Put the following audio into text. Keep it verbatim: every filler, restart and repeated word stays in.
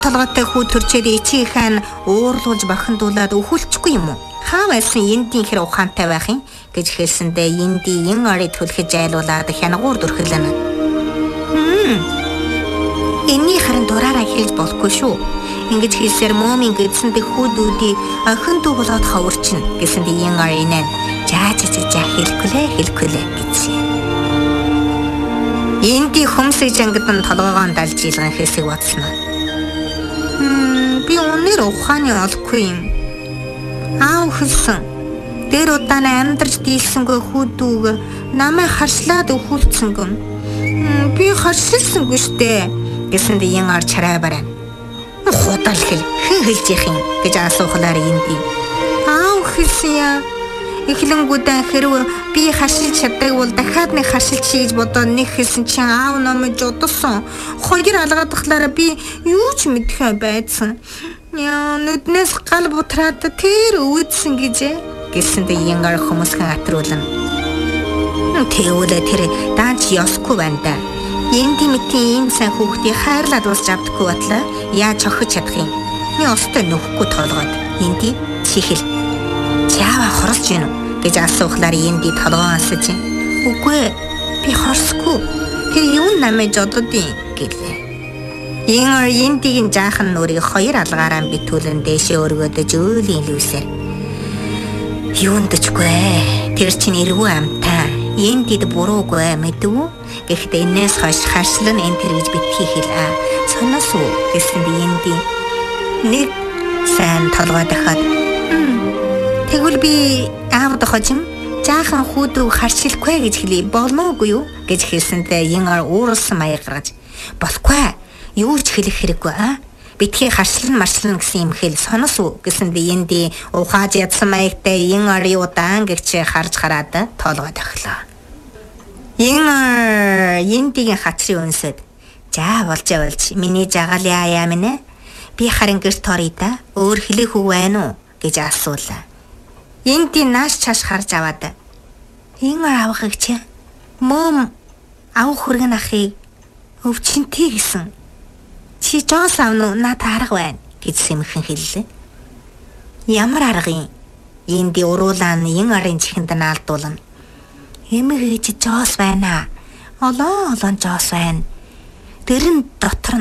толгойтой хүү төрчээд ичийнхээ нь уурлуулж бахандуулаад өхүүлчихгүй юм уу? Хаа байсан эндийн хэр ухаантай байх юм гэж хэлсэндээ энди ин орыг түлхэж айлуулаад хянагуур дүрхэлнэ. Хм. Энийний харин дураараа хэлж болохгүй шүү. Ингэж хэлсээр мөмийн гэдсэндээ хүүдүүдий охин дүү болоод ховөрчин гэсэнд ин ор инэн жаа жаа жаа хэлэхлээ хэлэхлээ гэсэн. Энди хүмсэж ангидан толгоогоо далж илгэн хэсэг бодсон. Хм, би өнөр ухааны олохгүй юм. Аа хэлсэн. Тэр удаанаа амьдарч дийлсэнгүй хүүдүүг намайг харслаад өхүүлцэнгөө. Би харсалсангүй штэ гэсэнд ин ор чараа барай. Худал хэл хэн хэлж яах юм гэж асуухлаар энди. Аа хэлсэн яа. Эхлэнгүүдэн хэрв би хашилж чаддаг бол дахиад нэг хашилж хийж бодоо нэг хэлсэн чинь аав намайг жодсон. Хоёр алгадахлаараа би юу ч мэдхэ байцсан. Яа нүднээс гал бутраад тэр үүдсэн гэж гэсэндээ янгаар хүмүүсхэн атруулна. Тэвэлээ тэр даанч ёсгүй байна да. Энди мэтийн ийм сайн хүүхдийг хайрлаад ус авдаггүй батлаа яаж чохиж чадах юм? Ми өстой нөхгүй толгойд энди чихэл. Чаава хоролж гин үү гэж асуухлаар энди толгоо асаж. Үгүй би хорсгүй. Тэр юу намайг жододын гэлээ. Ин эндигийн жаахан нүрийг хоёр алгаараа битүүлэн дээшээ өргөдөж өөлийн лүүсээр. Юунд дчгүй. Тэр чинь эргүү амтаа. Эндид буруугүй мэдв. Гэхдээ энэс хойш хашлан энэ тэр гэж битгий хэлээ. Соноос уу гэсэн энди нэг сайн толгой дахиад. Тэгвэл би аав дохожим жаахан хүүдүү харшилгүй гэж хэлий болноогүй юу гэж хэлсэнтэй ин ор ууралсан маяг гаргаж болохгүй юу ч хэлэх хэрэггүй аа битгий харшлан маршлан гэсэн юм хэл соноос уу гэсэнд энди ухааж ядсан маягтай ин орын удаан гэгч харж хараад тоолгоо тахлаа. Ин эндигийн хацрын өнсөд за болж явуулж миний жагаал яа минь би харин гэрт орё да өөр хэлэх үг байна уу гэж асуулаа. Энди нааш чааш харж аваад ин авахыг чи мөм авах хүргэн ахыг өвчнөтэй гэсэн. Чи жоос авна уу надад арга байна гэж сэмхэн хэллээ. Ямар арга юм? Энди уруулаан ин арын чихэнд наалдуулна. Эмэг ээж жоос байна. Олоо олоо жоос байна. Тэр нь дотор